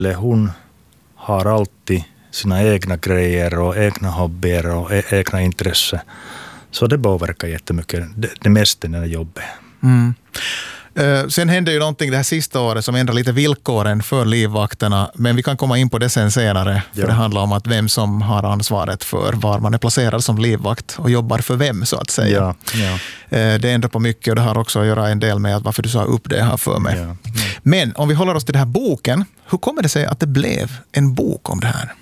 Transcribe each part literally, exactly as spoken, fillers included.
Hon har alltid sina egna grejer och egna hobbyer och e- egna intressen. Så det påverkar jättemycket. Det, det mesta när det jobbet. Mm. Uh, sen hände ju någonting det här sista året som ändrar lite villkoren för livvakterna, men vi kan komma in på det sen senare, för ja. Det handlar om att vem som har ansvaret för var man är placerad som livvakt och jobbar för vem, så att säga. Ja, ja. Uh, det ändrar på mycket och det har också att göra en del med att varför du sa upp det här för mig. Ja, ja. Men om vi håller oss till den här boken, hur kommer det sig att det blev en bok om det här?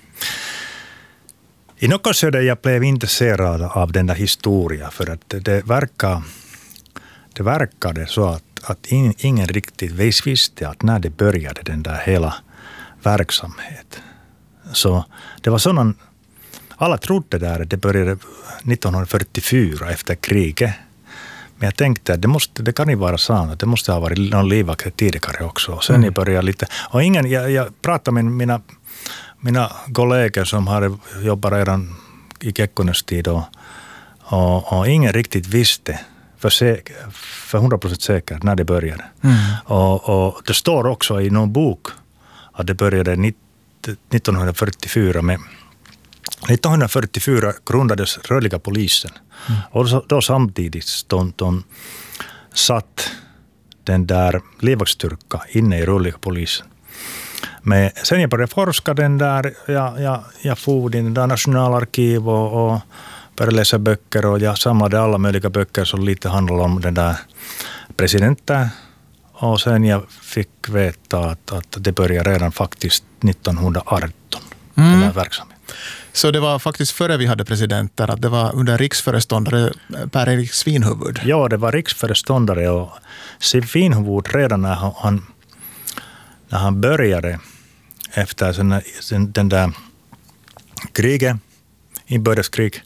I något skede jag blev intresserad av den där historien, för att det, det verkar det verkade så att, att in, ingen riktigt visste att när det började den där hela verksamhet. Så det var sådana, alla trodde där att det började nittonhundrafyrtiofyra efter kriget. Men jag tänkte att det, måste, det kan ju vara sant, att det måste ha varit någon livvakt tidigare också. Och sen mm. jag började lite, och ingen, jag, jag pratade med mina Mina kollegor som hade jobbat redan i Kekkonens tid och, och, och ingen riktigt visste för, säker, för hundra procent säkert när det började. Mm. Och, och det står också i någon bok att det började nittonhundrafyrtiofyra. Med, nittonhundrafyrtiofyra grundades rörliga polisen. Mm. Och då, då samtidigt de, de satt den där livvaktsstyrkan inne i rörliga polisen. Men sen jag började forska den där, jag, jag, jag for in den där nationalarkiv och, och började läsa böcker och jag samlade alla möjliga böcker som lite handlade om den där presidenten. Och sen jag fick veta att, att det började redan faktiskt nittonhundraarton, mm. den här verksamheten. Så det var faktiskt före vi hade presidenter, att det var under riksföreståndare Per-Erik Svinhuvud? Ja, det var riksföreståndare och Svinhuvud redan när han När han började efter sen, sen, den där kriget, inbördeskrig,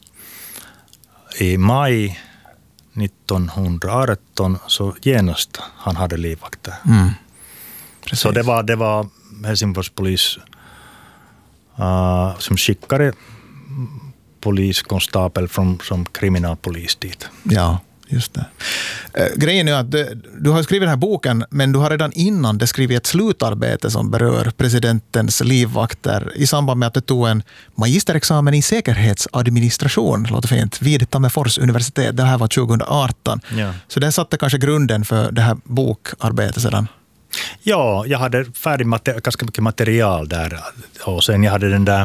i maj nittonhundraarton så genast han hade livvakter. Mm. Så det var, det var Helsingfors polis uh, som skickade poliskonstabel från, som kriminalpolis dit. Ja. Just det. Eh, grejen är att du, du har skrivit den här boken, men du har redan innan det skrivit ett slutarbete som berör presidentens livvakter i samband med att du tog en magisterexamen i säkerhetsadministration, låter fint, vid Tammerfors universitet. Det här var tjugohundraarton. Ja. Så det satte kanske grunden för det här bokarbetet sedan. Ja, jag hade färdigt mater- ganska mycket material där och sen jag hade den där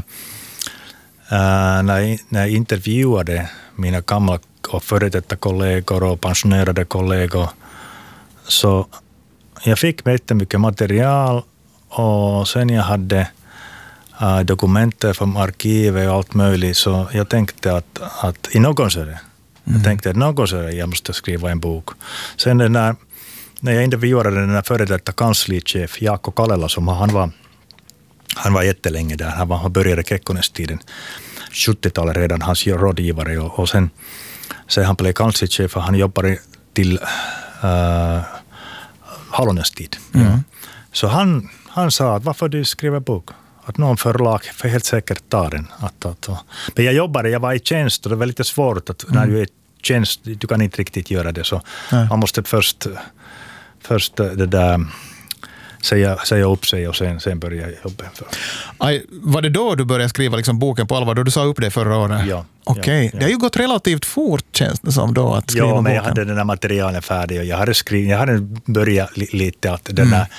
uh, när, jag, när jag intervjuade mina gamla och före detta kollegor och pensionerade kollegor. Så jag fick jättemycket material och sen jag hade äh, dokumenter från arkivet och allt möjligt, så jag tänkte att, att i någon serie, mm. jag tänkte att någon serie jag måste skriva en bok. Sen den där, när jag intervjuade den där före detta kanslichef Jaakko Kalela, som han var, han var jättelänge där, han, var, han började Kekkonens tiden, sjuttiotalet redan, hans rådgivare och, och sen Så han blev kanslichef och han jobbade till äh, Halonens tid. Mm. Ja. Så han, han sa att varför du skriver bok? Att någon förlag för helt säkert tar den. Att, att, att. Men jag jobbade, jag var i tjänst och det var lite svårt att mm. när du är i tjänst, du kan inte riktigt göra det. Så Nej. man måste först, först det där säga, säga upp sig och sen, sen börja jobba. Aj, var det då du började skriva liksom boken på allvar, då du sa upp det förra året? Ja. Okej, okay. ja, ja. Det har ju gått relativt fort, känns det som då, att skriva ja, men boken. Jag hade den här materialen färdig och jag hade, skrivit, jag hade börjat li, lite att den mm. där,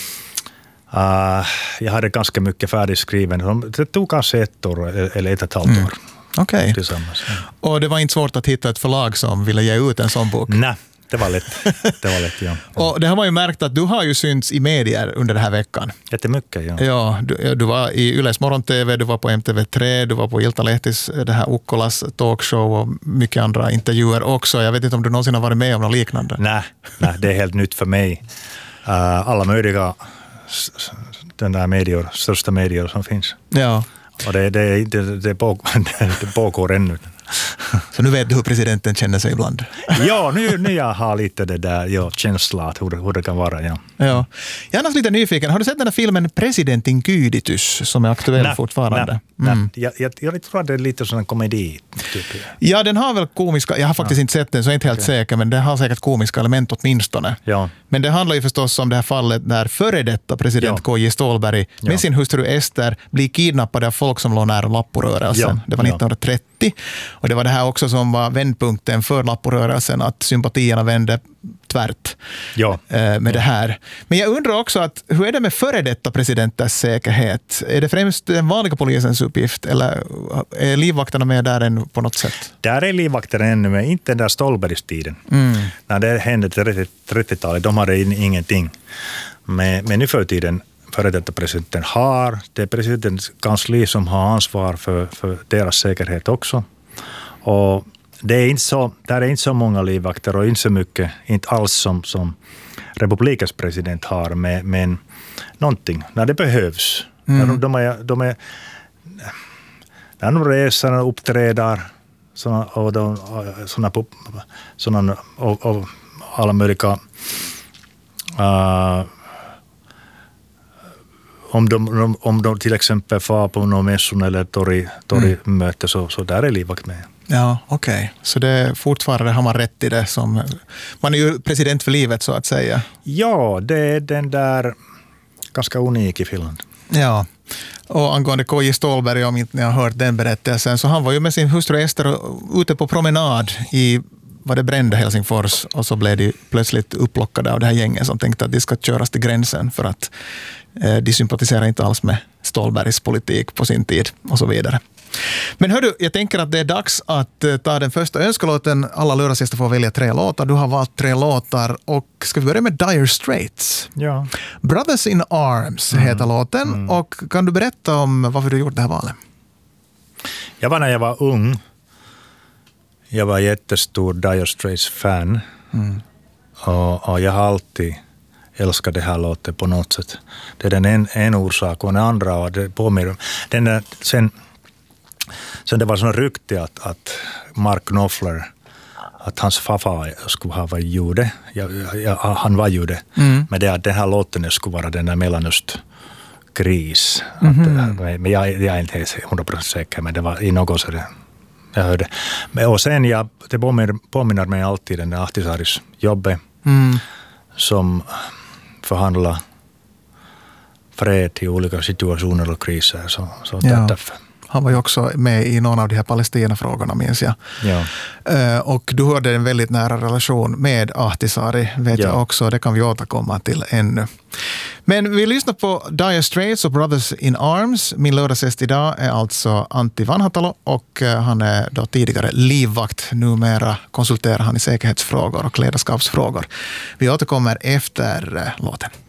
uh, jag hade ganska mycket färdigskriven. Det tog kanske ett år eller ett och ett halvt år. Mm. Okej. Okay. Tillsammans. Ja. Och det var inte svårt att hitta ett förlag som ville ge ut en sån bok? Nej. Det var lätt. Det var lätt, ja. Och det har man ju märkt att du har ju synts i medier under den här veckan. Jättemycket, ja. Ja, du, du var i Yles morgon-T V, du var på M T V tre, du var på Iltalehtis, det här Ukkolas talkshow och mycket andra intervjuer också. Jag vet inte om du någonsin har varit med om något liknande. Nej, nej, det är helt nytt för mig. Uh, alla möjliga den där medier, största medier som finns. Ja. Och det, det, det, det, pågår, det pågår ännu. Så nu vet du hur presidenten känner sig ibland. Ja, nu, nu jag har lite det där ja, känslat hur, hur det kan vara. Ja. Ja. Jag är annars lite nyfiken. Har du sett den här filmen President Inkyditus som är aktuell nä, fortfarande? Nä, mm. nä. Jag, jag, jag tror att det är lite som en komedi. Typ. Ja, den har väl komiska... Jag har faktiskt ja. inte sett den så jag är inte helt okay. säker, men den har säkert komiska element åtminstone. Ja. Men det handlar ju förstås om det här fallet där före detta president ja. K J Ståhlberg med ja. sin hustru Ester blir kidnappade av folk som låg nära Lapporörelsen. Ja. Det var nittonhundratrettio. Och det var det här också som var vändpunkten för Lapporörelsen, att sympatierna vände tvärt ja. med ja. det här. Men jag undrar också att hur är det med före detta presidenters säkerhet? Är det främst den vanliga polisens uppgift eller är livvakterna med där ännu på något sätt? Där är livvakterna ännu, men inte den där Ståhlbergstiden. Mm. När det hände trettiotalet, de hade ingenting. Men, men nu för tiden före detta presidenten har, det är presidentens kansli som har ansvar för, för deras säkerhet också. Och det är inte så, där är inte så många livvakter och inte så mycket, inte alls som, som republikens president har, men, men någonting, när det behövs. Mm. När de är, de är, när de reser och uppträder såna, och de, såna, såna, och, och alla möjliga uh, Om de, om de till exempel får på någon mässon eller torg, torgmöte mm. så, så där är livvakt med. Ja, okej. Okay. Så det fortfarande har man rätt i det som... Man är ju president för livet så att säga. Ja, det är den där ganska unik i Finland. Ja, och angående K J Ståhlberg, om inte ni har hört den berättelsen, så han var ju med sin hustru Ester ute på promenad i var det brände Helsingfors och så blev de plötsligt upplockade av det här gänget som tänkte att de ska köras till gränsen för att eh, de sympatiserar inte alls med Ståhlbergs politik på sin tid och så vidare. Men hör du, jag tänker att det är dags att uh, ta den första önskelåten. Alla lördagsgäster får välja tre låtar. Du har valt tre låtar och ska vi börja med Dire Straits? Ja. Brothers in Arms mm. heter låten mm. och kan du berätta om varför du gjort det här valet? Jag var när jag var ung. Jag var jättestor Dire Straits-fan mm. och, och jag har alltid älskat det här låtet på något sätt. Det är den en, en orsak och den andra och det påminner den där, sen Sen det var sån rykte att, att Mark Knopfler, att hans farfar skulle ha varit jude. Ja, ja, han var jude. Mm. Men det att den här låten skulle vara den där Mellanöst-kris. Mm-hmm. Men jag, jag är inte hundra procent säker, men det var i något så det, jag hörde. Men, och sen jag, det påminner, påminner mig alltid den där Ahtisaaris jobbet mm. som förhandlar fred i olika situationer och kriser. Så, så ja. därför. Han var ju också med i någon av de här Palestina-frågorna, minns jag. Ja. Uh, och du hade en väldigt nära relation med Ahtisaari, vet ja. jag också. Det kan vi återkomma till ännu. Men vi lyssnar på Dire Straits och Brothers in Arms. Min lördagsgäst idag är alltså Antti Vanhatalo och uh, han är då tidigare livvakt. Numera konsulterar han i säkerhetsfrågor och ledarskapsfrågor. Vi återkommer efter uh, låten.